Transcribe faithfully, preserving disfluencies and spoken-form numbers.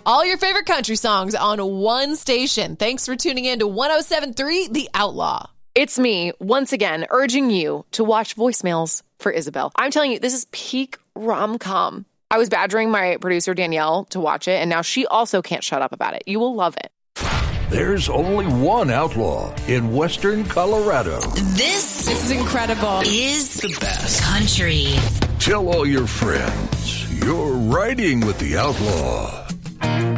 All your favorite country songs on one station. Thanks for tuning in to one oh seven point three The Outlaw. It's me, once again, urging you to watch Voicemails for Isabel. I'm telling you, this is peak rom-com. I was badgering my producer, Danielle, to watch it, and now she also can't shut up about it. You will love it. There's only one outlaw in Western Colorado. This, this is incredible. Is the best country. Tell all your friends you're riding with the outlaw.